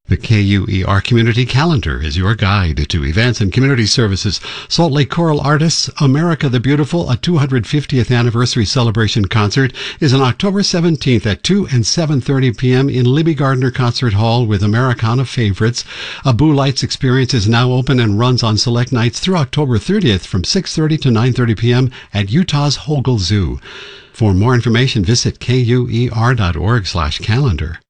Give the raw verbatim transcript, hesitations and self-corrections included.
The K U E R Community Calendar is your guide to events and community services. Salt Lake Choral Artists, America the Beautiful, a two hundred fiftieth anniversary celebration concert, is on October seventeenth at two and seven thirty p.m. in Libby Gardner Concert Hall with Americana favorites. A Boo Lights experience is now open and runs on select nights through October thirtieth from six thirty to nine thirty p.m. at Utah's Hogle Zoo. For more information, visit kuer dot org slash calendar.